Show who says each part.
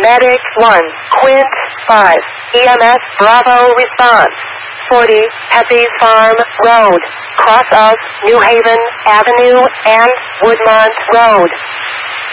Speaker 1: Medic 1, Quint 5, EMS Bravo response. 40, Pepe Farm Road, cross of New Haven Avenue and Woodmont Road.